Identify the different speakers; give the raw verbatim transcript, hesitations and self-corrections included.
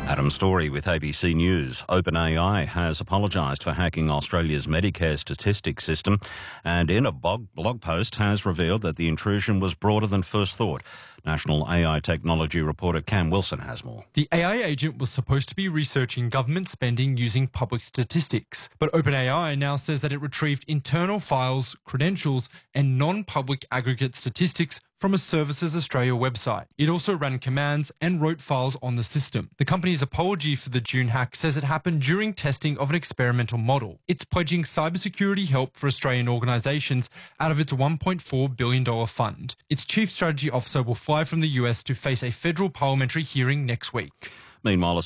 Speaker 1: Adam Story with A B C News. OpenAI has apologised for hacking Australia's Medicare statistics system, and in a blog post has revealed that the intrusion was broader than first thought. National A I technology reporter Cam Wilson has more.
Speaker 2: The A I agent was supposed to be researching government spending using public statistics, but OpenAI now says that it retrieved internal files, credentials, and non-public aggregate statistics from a Services Australia website. It also ran commands and wrote files on the system. The company's apology for the June hack says it happened during testing of an experimental model. It's pledging cybersecurity help for Australian organisations out of its one point four billion dollars fund. Its chief strategy officer will fly from the U S to face a federal parliamentary hearing next week.
Speaker 1: Meanwhile,